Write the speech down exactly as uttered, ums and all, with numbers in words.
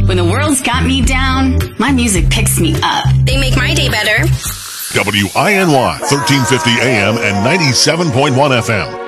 When the world's got me down, my music picks me up. They make my day better. W I N Y, thirteen fifty A M and ninety-seven point one F M.